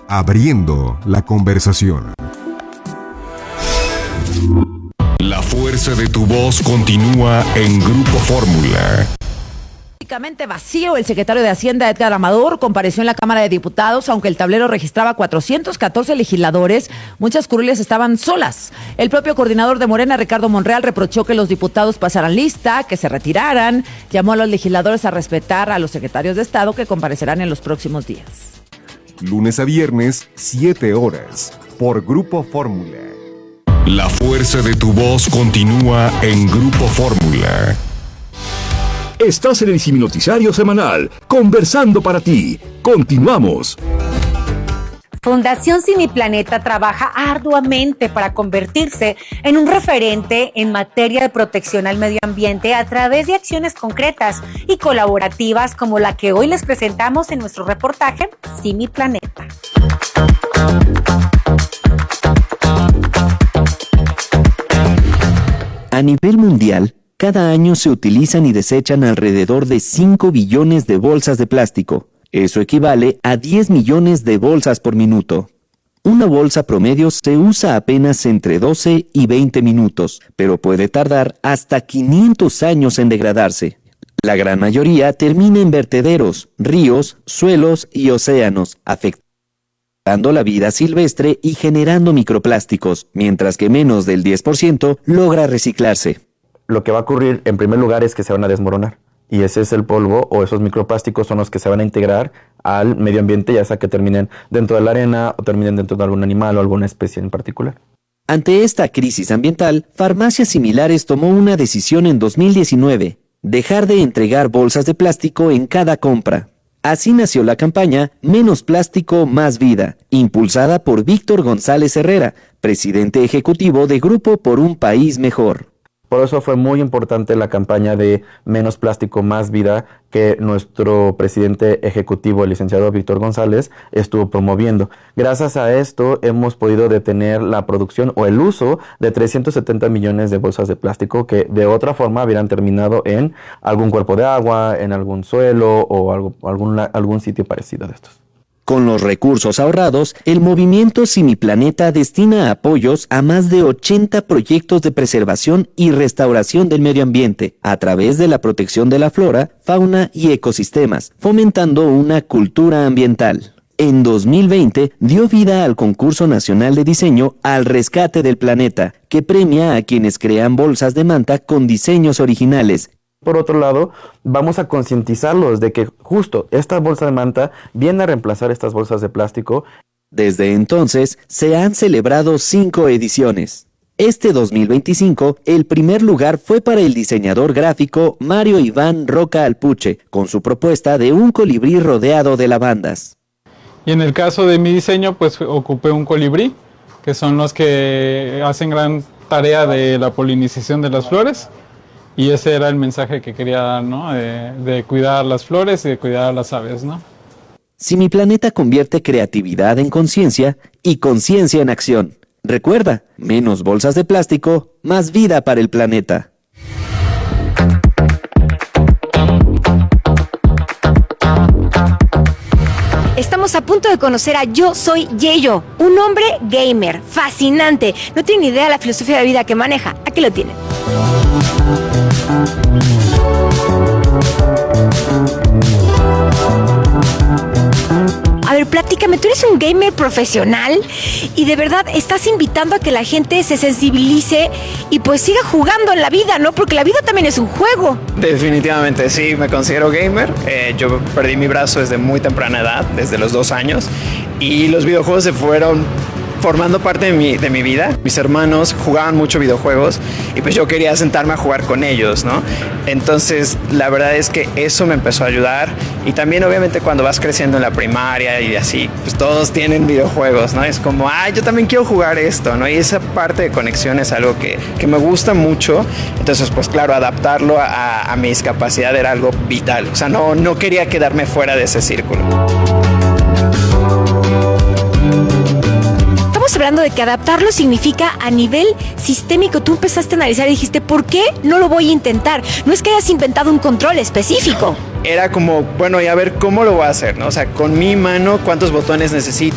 abriendo la conversación. La fuerza de tu voz continúa en Grupo Fórmula. Prácticamente vacío, el secretario de Hacienda, Edgar Amador, compareció en la Cámara de Diputados. Aunque el tablero registraba 414 legisladores, muchas curules estaban solas. El propio coordinador de Morena, Ricardo Monreal, reprochó que los diputados pasaran lista, que se retiraran. Llamó a los legisladores a respetar a los secretarios de Estado que comparecerán en los próximos días. Lunes a viernes, 7 horas, por Grupo Fórmula. La fuerza de tu voz continúa en Grupo Fórmula. Estás en el Siminoticiario Semanal, conversando para ti. Continuamos. Fundación Simiplaneta trabaja arduamente para convertirse en un referente en materia de protección al medio ambiente a través de acciones concretas y colaborativas como la que hoy les presentamos en nuestro reportaje Simiplaneta. A nivel mundial, cada año se utilizan y desechan alrededor de 5 billones de bolsas de plástico. Eso equivale a 10 millones de bolsas por minuto. Una bolsa promedio se usa apenas entre 12 y 20 minutos, pero puede tardar hasta 500 años en degradarse. La gran mayoría termina en vertederos, ríos, suelos y océanos, afectando la vida silvestre y generando microplásticos, mientras que menos del 10% logra reciclarse. Lo que va a ocurrir en primer lugar es que se van a desmoronar. Y ese es el polvo o esos microplásticos son los que se van a integrar al medio ambiente, ya sea que terminen dentro de la arena o terminen dentro de algún animal o alguna especie en particular. Ante esta crisis ambiental, Farmacias Similares tomó una decisión en 2019, dejar de entregar bolsas de plástico en cada compra. Así nació la campaña Menos Plástico, Más Vida, impulsada por Víctor González Herrera, presidente ejecutivo de Grupo por un País Mejor. Por eso fue muy importante la campaña de Menos Plástico, Más Vida que nuestro presidente ejecutivo, el licenciado Víctor González, estuvo promoviendo. Gracias a esto hemos podido detener la producción o el uso de 370 millones de bolsas de plástico que de otra forma hubieran terminado en algún cuerpo de agua, en algún suelo o algún sitio parecido de estos. Con los recursos ahorrados, el movimiento Simiplaneta destina apoyos a más de 80 proyectos de preservación y restauración del medio ambiente, a través de la protección de la flora, fauna y ecosistemas, fomentando una cultura ambiental. En 2020 dio vida al Concurso Nacional de Diseño Al Rescate del Planeta, que premia a quienes crean bolsas de manta con diseños originales. Por otro lado, vamos a concientizarlos de que justo esta bolsa de manta viene a reemplazar estas bolsas de plástico. Desde entonces, se han celebrado 5 ediciones. Este 2025, el primer lugar fue para el diseñador gráfico Mario Iván Roca Alpuche, con su propuesta de un colibrí rodeado de lavandas. Y en el caso de mi diseño, pues ocupé un colibrí, que son los que hacen gran tarea de la polinización de las flores. Y ese era el mensaje que quería dar, ¿no? De cuidar las flores y de cuidar a las aves, ¿no? Simiplaneta convierte creatividad en conciencia y conciencia en acción. Recuerda, menos bolsas de plástico, más vida para el planeta. Estamos a punto de conocer a Yo Soy Yeyo, un hombre gamer, fascinante. No tiene ni idea de la filosofía de vida que maneja. Aquí lo tienen. A ver, platícame, tú eres un gamer profesional y de verdad estás invitando a que la gente se sensibilice y pues siga jugando en la vida, ¿no? Porque la vida también es un juego. Definitivamente sí, me considero gamer. Yo perdí mi brazo desde muy temprana edad, desde los 2 años, y los videojuegos se fueron formando parte de mi vida. Mis hermanos jugaban mucho videojuegos y pues yo quería sentarme a jugar con ellos, ¿no? Entonces la verdad es que eso me empezó a ayudar, y también obviamente cuando vas creciendo en la primaria y así, pues todos tienen videojuegos, ¿no? Es como, yo también quiero jugar esto, ¿no? Y esa parte de conexión es algo que me gusta mucho. Entonces pues claro, adaptarlo a mi discapacidad era algo vital. O sea, no quería quedarme fuera de ese círculo. Estamos hablando de que adaptarlo significa a nivel sistémico. Tú empezaste a analizar y dijiste, ¿por qué no lo voy a intentar? No es que hayas inventado un control específico. Era como, bueno, y a ver cómo lo voy a hacer, ¿no? O sea, con mi mano, ¿cuántos botones necesito?